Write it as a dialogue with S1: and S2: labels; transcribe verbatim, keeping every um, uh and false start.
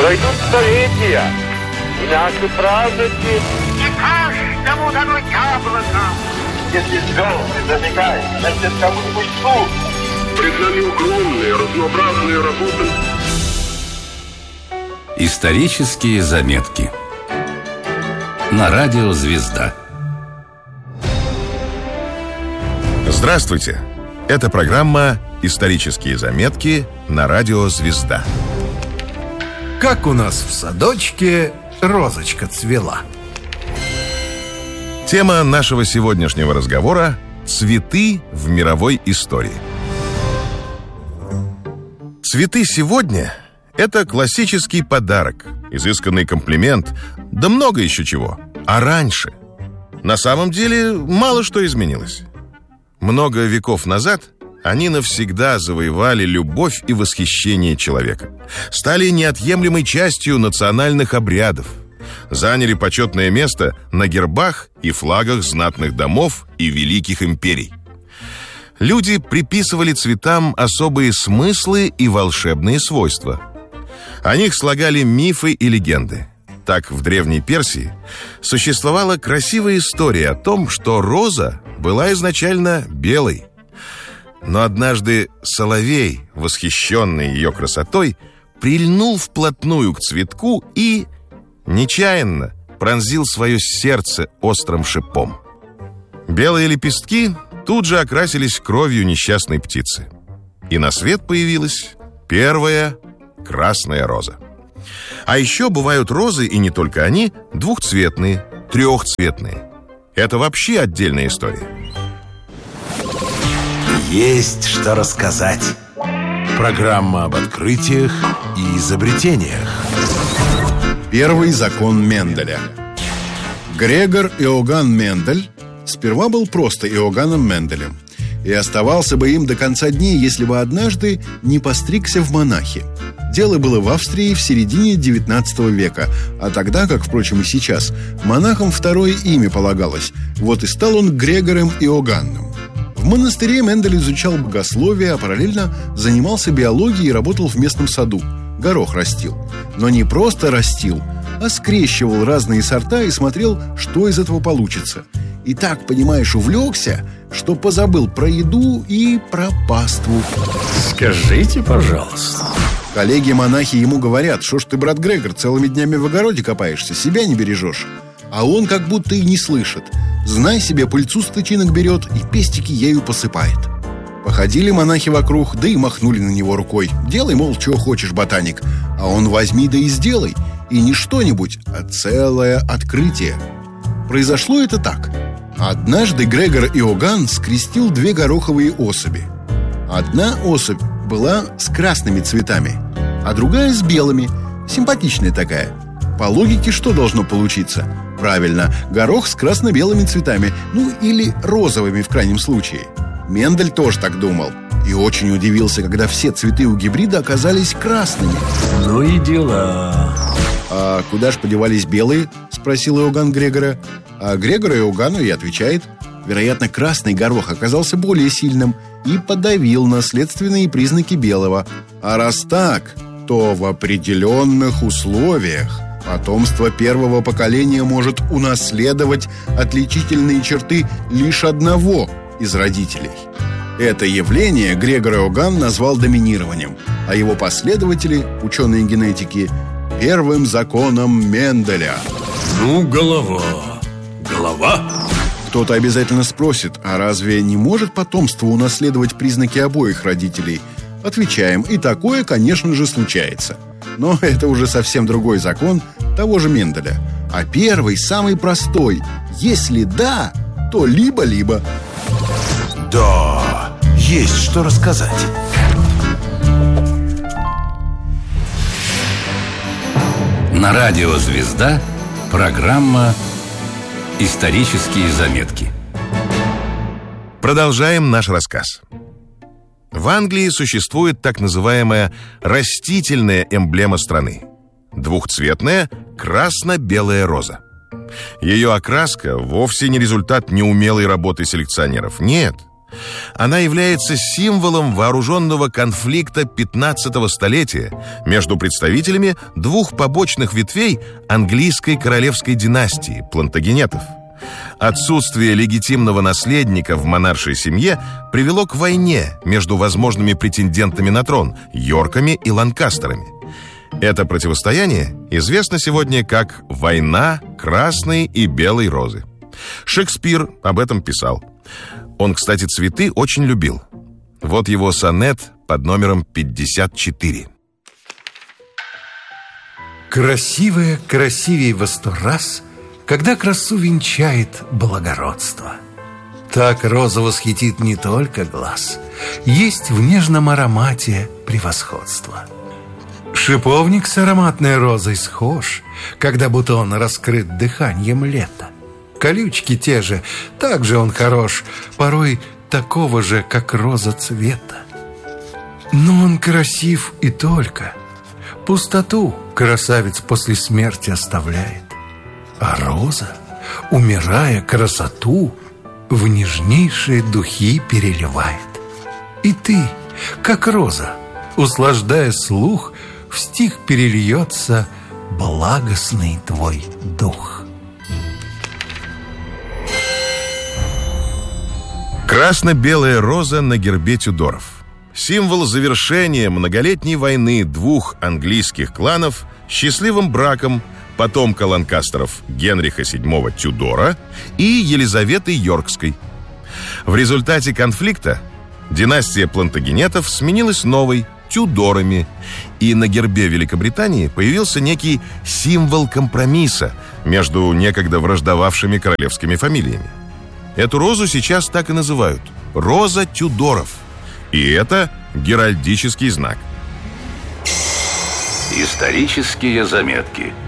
S1: Пройдут столетия, и наши праздники...
S2: Не каждому дано яблоко.
S1: Если звезды зажигают, значит, кому-нибудь суд.
S3: Пред нами огромные, разнообразные работы.
S4: Исторические заметки. На радио «Звезда».
S5: Здравствуйте! Это программа «Исторические заметки» на радио «Звезда».
S6: Как у нас в садочке розочка цвела.
S5: Тема нашего сегодняшнего разговора – цветы в мировой истории. Цветы сегодня – это классический подарок, изысканный комплимент, да много еще чего. А раньше? На самом деле мало что изменилось. Много веков назад они навсегда завоевали любовь и восхищение человека, стали неотъемлемой частью национальных обрядов, заняли почетное место на гербах и флагах знатных домов и великих империй. Люди приписывали цветам особые смыслы и волшебные свойства. О них слагали мифы и легенды. Так, в Древней Персии существовала красивая история о том, что роза была изначально белой. Но однажды соловей, восхищенный ее красотой, прильнул вплотную к цветку и нечаянно пронзил свое сердце острым шипом. Белые лепестки тут же окрасились кровью несчастной птицы. И на свет появилась первая красная роза. А еще бывают розы, и не только они, двухцветные, трехцветные. Это вообще отдельная история.
S6: Есть что рассказать. Программа об открытиях и изобретениях.
S7: Первый закон Менделя. Грегор Иоганн Мендель сперва был просто Иоганном Менделем и оставался бы им до конца дней, если бы однажды не постригся в монахи. Дело было в Австрии в середине девятнадцатого века, а тогда, как, впрочем, и сейчас, монахам второе имя полагалось. Вот и стал он Грегором Иоганном. В монастыре Мендель изучал богословие, а параллельно занимался биологией и работал в местном саду. Горох растил. Но не просто растил, а скрещивал разные сорта и смотрел, что из этого получится. И так, понимаешь, увлекся, что позабыл про еду и про паству.
S6: Скажите, пожалуйста.
S7: Коллеги-монахи ему говорят: что ж ты, брат Грегор, целыми днями в огороде копаешься, себя не бережешь. А он как будто и не слышит. Знай себе, пыльцу с тычинок берет и пестики ею посыпает. Походили монахи вокруг, да и махнули на него рукой. Делай, мол, чего хочешь, ботаник. А он возьми да и сделай. И не что-нибудь, а целое открытие. Произошло это так. Однажды Грегор Иоганн скрестил две гороховые особи. Одна особь была с красными цветами, а другая с белыми, симпатичная такая. По логике, что должно получиться? Правильно, горох с красно-белыми цветами, ну или розовыми в крайнем случае. Мендель тоже так думал и очень удивился, когда все цветы у гибрида оказались красными.
S6: Ну и дела.
S7: «А куда ж подевались белые?» – спросил Иоганн Грегора. А Грегор Иоганну и отвечает: вероятно, красный горох оказался более сильным и подавил наследственные признаки белого. А раз так, то в определенных условиях потомство первого поколения может унаследовать отличительные черты лишь одного из родителей. Это явление Грегор Иоганн назвал доминированием, а его последователи, ученые генетики, первым законом Менделя.
S6: Ну, голова. Голова?
S7: Кто-то обязательно спросит: а разве не может потомство унаследовать признаки обоих родителей? Отвечаем: и такое, конечно же, случается. Но это уже совсем другой закон того же Менделя. А первый, самый простой: если да, то либо-либо.
S6: Да, есть что рассказать.
S4: На радио «Звезда» программа «Исторические заметки».
S5: Продолжаем наш рассказ. В Англии существует так называемая растительная эмблема страны – двухцветная красно-белая роза. Ее окраска вовсе не результат неумелой работы селекционеров. Нет, Она является символом вооруженного конфликта пятнадцатого столетия между представителями двух побочных ветвей английской королевской династии – плантагенетов. Отсутствие легитимного наследника в монаршей семье привело к войне между возможными претендентами на трон – Йорками и Ланкастерами. Это противостояние известно сегодня как «Война красной и белой розы». Шекспир об этом писал. Он, кстати, цветы очень любил. Вот его сонет под номером пятьдесят четыре.
S8: Красивая красивей во сто раз, когда красу венчает благородство. Так роза восхитит не только глаз, есть в нежном аромате превосходство. Шиповник с ароматной розой схож, когда бутон раскрыт дыханием лета. Колючки те же, так же он хорош, порой такого же, как роза цвета. Но он красив и только. Пустоту красавец после смерти оставляет. А роза, умирая, красоту в нежнейшие духи переливает. И ты, как роза, услаждая слух, в стих перельется благостный твой дух.
S5: Красно-белая роза на гербе Тюдоров. Символ завершения многолетней войны двух английских кланов счастливым браком потомка Ланкастеров Генриха седьмого Тюдора и Елизаветы Йоркской. В результате конфликта династия плантагенетов сменилась новой – Тюдорами, и на гербе Великобритании появился некий символ компромисса между некогда враждовавшими королевскими фамилиями. Эту розу сейчас так и называют – роза Тюдоров. И это геральдический знак.
S4: Исторические заметки.